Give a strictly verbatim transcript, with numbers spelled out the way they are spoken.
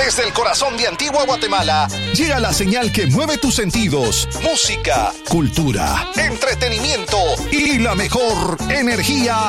Desde el corazón de Antigua Guatemala llega la señal que mueve tus sentidos. Música, cultura, entretenimiento y la mejor energía